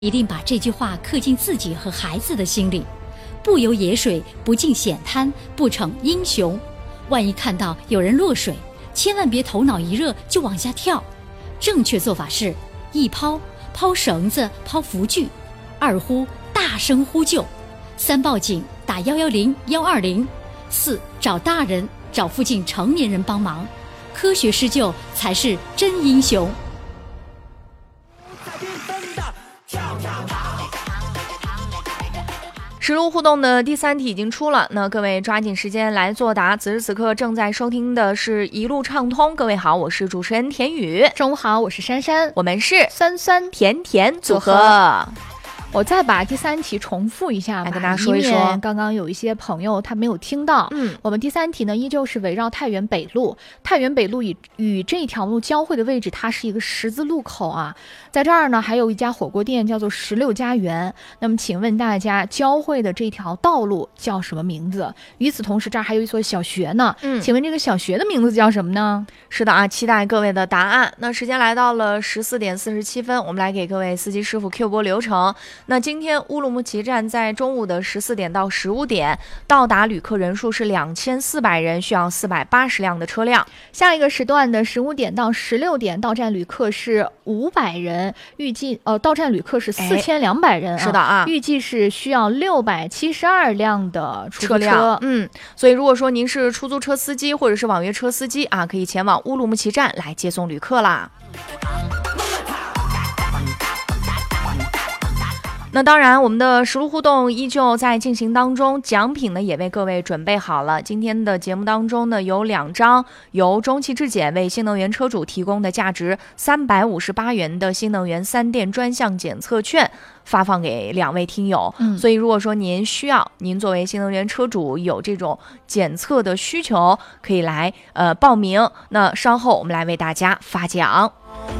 一定把这句话刻进自己和孩子的心里：不游野水，不进险滩，不逞英雄。万一看到有人落水，千万别头脑一热就往下跳。正确做法是：一抛绳子，抛浮具；二呼大声呼救；三报警，打110、120；四找大人，找附近成年人帮忙。科学施救才是真英雄。 实录互动的第3题已经出了，那各位抓紧时间来作答。此时此刻正在收听的是一路畅通。各位好，我是主持人田雨。 中午好，我是珊珊， 我们是酸酸甜甜组合。 我再把第3题重复一下吧， 来跟大家说一说。 刚刚有一些朋友他没有听到。我们第3题呢，依旧是围绕太原北路。太原北路与这条路交汇的位置，它是一个十字路口啊。在这儿呢，还有一家火锅店叫做16家园。那么，请问大家，交汇的这条道路叫什么名字？与此同时，这儿还有一所小学呢。请问这个小学的名字叫什么呢？ 是的啊，期待各位的答案。那时间来到了14点47分，我们来给各位司机师傅 Q 播流程。那今天乌鲁木齐站在中午的14点到15点到达旅客人数是2400人，需要480辆的车辆。 下一个时段的15点到16点到站旅客是500人，预计到站旅客是4200人。 是的啊， 预计是需要672辆的出租车。 所以如果说您是出租车司机或者是网约车司机啊，可以前往乌鲁木齐站来接送旅客啦。那当然，我们的实录互动依旧在进行当中，奖品呢也为各位准备好了。今天的节目当中呢，有2张由中汽质检为新能源车主提供的价值358元的新能源3电专项检测券，发放给2位听友。所以如果说您需要，您作为新能源车主有这种检测的需求，可以来报名。那稍后我们来为大家发奖。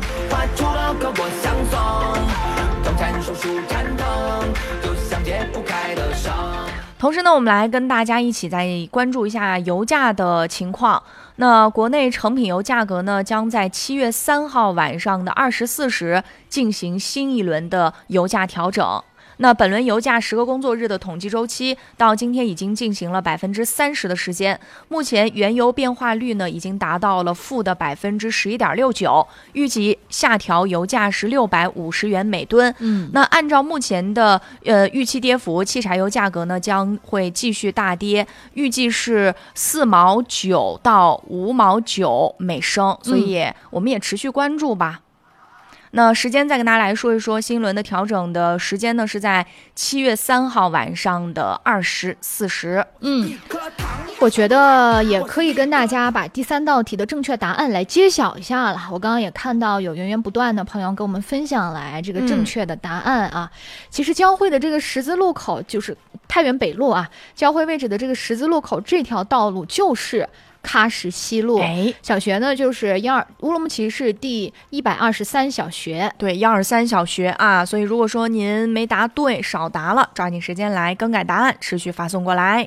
同时呢，我们来跟大家一起再关注一下油价的情况。那国内成品油价格呢，将在7月3号晚上的24时进行新一轮的油价调整。那本轮油价10个工作日的统计周期到今天已经进行了30%的时间，目前原油变化率呢已经达到了负的11.69%，预计下调油价是650元每吨。那按照目前的预期跌幅，汽柴油价格呢将会继续大跌，预计是4毛9到5毛9每升，所以我们也持续关注吧。那时间再跟大家来说一说，新一轮的调整的时间呢是在7月3号晚上的20:40时。 我觉得也可以跟大家把第3道题的正确答案来揭晓一下了。我刚刚也看到有源源不断的朋友跟我们分享来这个正确的答案啊。其实交汇的这个十字路口就是太原北路啊，交汇位置的这个十字路口这条道路就是喀什西路。小学呢就是乌鲁木齐市第123小学。 对，123小学啊。所以如果说您没答对，少答了，抓紧时间来更改答案，持续发送过来。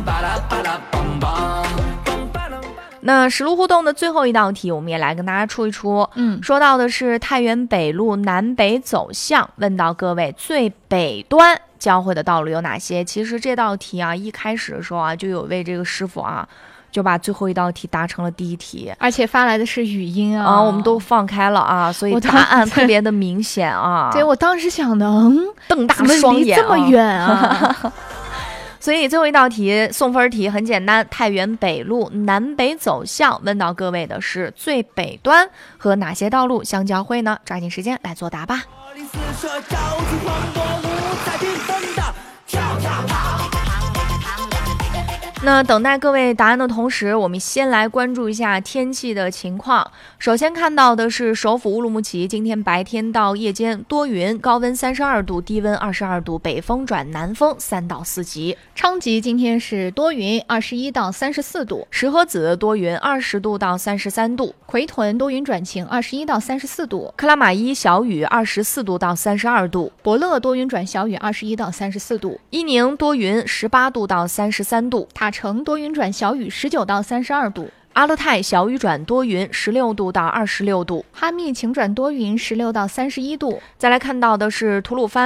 那实录互动的最后一道题，我们也来跟大家出一出。说到的是太原北路南北走向，问到各位最北端交汇的道路有哪些？其实这道题啊，一开始的时候啊，就有位这个师傅啊，就把最后一道题答成了第一题， 而且发来的是语音啊， 我们都放开了啊，所以答案特别的明显啊。 对，我当时想的， 瞪大双眼， 怎么离这么远啊？ 所以最后一道题送分题很简单，太原北路南北走向，问到各位的是最北端和哪些道路相交汇呢？抓紧时间来作答吧。那等待各位答案的同时，我们先来关注一下天气的情况。首先看到的是首府乌鲁木齐，今天白天到夜间多云，高温32度，低温22度，北风转南风3到4级。 昌吉今天是多云，21到34度。 石河子多云，20度到33度。 奎屯多云转晴，21到34度。 克拉玛依小雨，24度到32度。 博乐多云转小雨，21到34度。 伊宁多云，18度到33度。 塔城多云转小雨，19到32度。 阿勒泰小雨转多云，16度到26度。 哈密晴转多云，16到31度。 再来看到的是吐鲁番。